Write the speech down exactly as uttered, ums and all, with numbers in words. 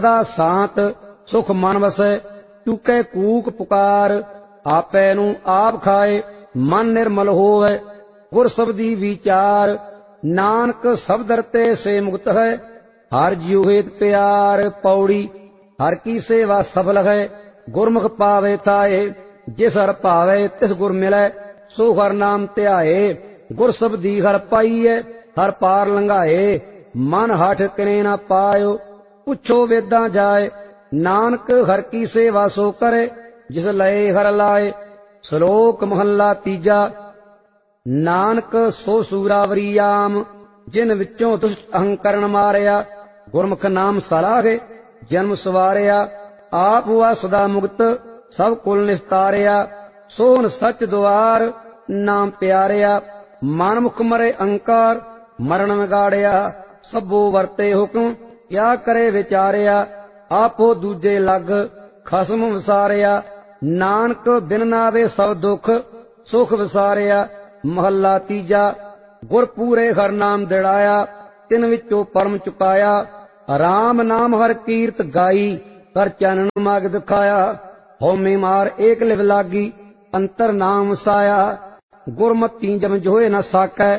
ਦਾ ਸਾਤ ਸੁਖ ਮਨ ਵਸੈ। ਚੁਕੇ ਕੂਕ ਪੁਕਾਰ ਆਪੈ ਨੂੰ ਆਪ ਖਾਏ। ਮਨ ਨਿਰਮਲ ਹੋਵੈ ਗੁਰ ਸਬਦੀ ਵਿਚਾਰ। ਨਾਨਕ ਸਬਦਰ ਤੇ ਸੇ ਮੁਕਤ ਹੈ ਹਰ ਜਿਉ ਹੇਤ ਪਿਆਰ। ਪੌੜੀ ਹਰ ਕੀ ਸੇਵਾ ਸਫਲ ਹੈ ਗੁਰਮੁਖ ਪਾਵੇ ਥਾਏ। ਜਿਸ ਹਰ ਭਾਵੇ ਤਿਸ ਗੁਰ ਮਿਲੈ ਸੋ ਹਰ ਨਾਮ ਧਿਆਏ। ਗੁਰ ਸਬਦੀ ਹਰ ਪਾਈਐ ਹਰ ਪਾਰ ਲੰਘਾਏ। ਮਨ ਹਠ ਕਿਨੇ ਨਾ ਪਾਇਓ ਪੁੱਛੋ ਵੇਦਾਂ ਜਾਏ। ਨਾਨਕ ਹਰ ਕੀ ਸੇਵਾ ਸੋ ਕਰੇ ਜਿਸ ਲਏ ਹਰ ਲਾਏ। ਸ਼ਲੋਕ ਮਹੱਲਾ ਤੀਜਾ। ਨਾਨਕ ਸੋ ਸੂਰਾਵਰੀ ਆਮ ਜਿਨ ਵਿੱਚੋਂ ਦੁਸ਼ਟ ਅਹੰਕਰਨ ਮਾਰਿਆ। ਗੁਰਮੁਖ ਨਾਮ ਸਲਾਹੇ ਜਨਮ ਸਵਾਰਿਆ। ਆਪ ਹੁਆ ਸਦਾ ਮੁਕਤ ਸਭ ਕੁਲ ਨਿਸਤਾਰਿਆ। ਸੋਹਨ ਸੱਚ ਦੁਆਰ ਨਾਮ ਪਿਆਰਿਆ। ਮਨ ਮੁਖ ਮਰੇ ਅਹੰਕਾਰ ਮਰਨ ਵਿਗਾੜਿਆ। ਸਭੋ ਵਰਤੇ ਹੁਕਮ ਕਿਆ ਕਰੇ ਵਿਚਾਰਿਆ। ਆਪੋ ਦੂਜੇ ਲੱਗ ਖਸਮ ਵਿਸਾਰਿਆ। ਨਾਨਕ ਬਿਨ ਨਾਵੇ ਸਭ ਦੁਖ ਸੁਖ ਵਿਸਾਰਿਆ। ਮਹੱਲਾ ਤੀਜਾ। ਗੁਰ ਪੂਰੇ ਹਰ ਨਾਮ ਦਿੜਾਇਆ ਤਿਨ ਵਿੱਚੋਂ ਪਰਮ ਚੁਕਾਇਆ। ਰਾਮ ਨਾਮ ਹਰ ਕੀਰਤ ਗਾਈ ਕਰ ਚਾਨਣ ਮਾਰਗ ਦਿਖਾਇਆ। ਹਉਮੈ ਮਾਰ ਏਕ ਲਿਵ ਲਾਗੀ ਅੰਤਰ ਨਾਮ ਵਸਾਇਆ। ਗੁਰਮਤਿ ਜਮ ਜੋਏ ਨ ਸਾਕੈ